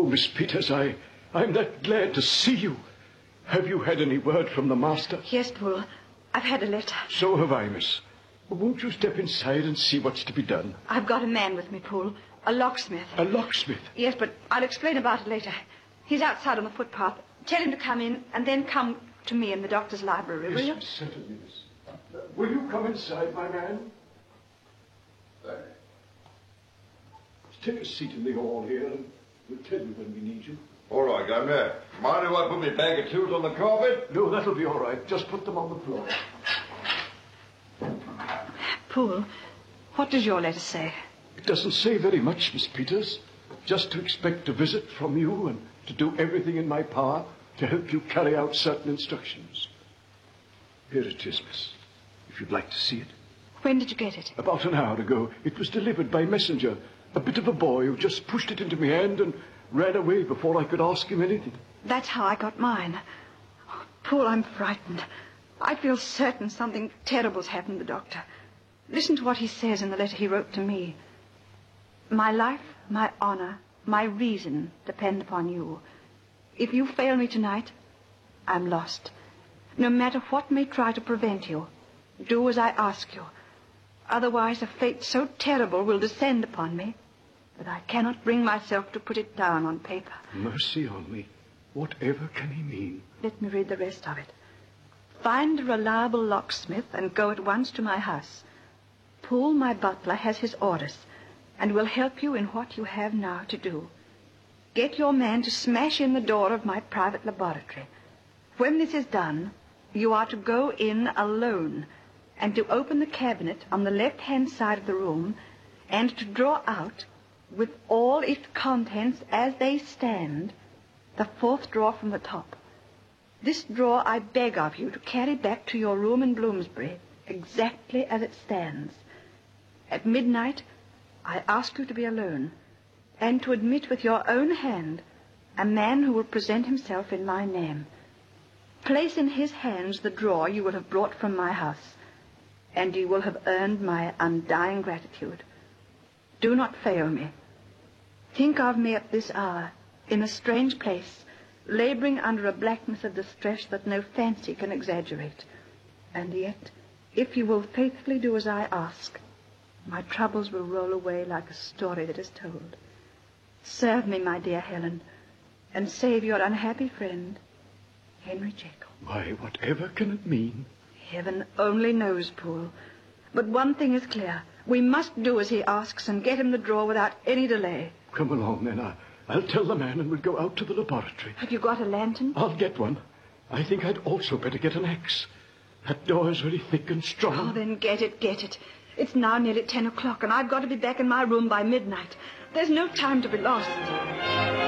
Oh, Miss Peters, I'm that glad to see you. Have you had any word from the master? Yes, Poole. I've had a letter. So have I, miss. Won't you step inside and see what's to be done? I've got a man with me, Poole. A locksmith. A locksmith? Yes, but I'll explain about it later. He's outside on the footpath. Tell him to come in and then come to me in the doctor's library, will you? Yes, certainly, miss. Will you come inside, my man? There. Take a seat in the hall here and we'll tell you when we need you. All right, Governor. Mind if I put my bag of tools on the carpet? No, that'll be all right. Just put them on the floor. Poole, what does your letter say? It doesn't say very much, Miss Peters. Just to expect a visit from you and to do everything in my power to help you carry out certain instructions. Here it is, miss, if you'd like to see it. When did you get it? About an hour ago. It was delivered by messenger. A bit of a boy who just pushed it into my hand and ran away before I could ask him anything. That's how I got mine. Oh, Poole, I'm frightened. I feel certain something terrible's happened to the doctor. Listen to what he says in the letter he wrote to me. My life, my honor, my reason depend upon you. If you fail me tonight, I'm lost. No matter what may try to prevent you, do as I ask you. Otherwise, a fate so terrible will descend upon me that I cannot bring myself to put it down on paper. Mercy on me. Whatever can he mean? Let me read the rest of it. Find a reliable locksmith and go at once to my house. Poole, my butler, has his orders and will help you in what you have now to do. Get your man to smash in the door of my private laboratory. When this is done, you are to go in alone and to open the cabinet on the left-hand side of the room and to draw out, with all its contents as they stand, the fourth drawer from the top. This drawer I beg of you to carry back to your room in Bloomsbury exactly as it stands. At midnight, I ask you to be alone and to admit with your own hand a man who will present himself in my name. Place in his hands the drawer you will have brought from my house, and you will have earned my undying gratitude. Do not fail me. Think of me at this hour, in a strange place, laboring under a blackness of distress that no fancy can exaggerate. And yet, if you will faithfully do as I ask, my troubles will roll away like a story that is told. Serve me, my dear Helen, and save your unhappy friend, Henry Jekyll. Why, whatever can it mean? Heaven only knows, Poole. But one thing is clear. We must do as he asks and get him the drawer without any delay. Come along, then. I'll tell the man and we'll go out to the laboratory. Have you got a lantern? I'll get one. I think I'd also better get an axe. That door is very thick and strong. Oh, then get it. It's now nearly 10 o'clock, and I've got to be back in my room by midnight. There's no time to be lost.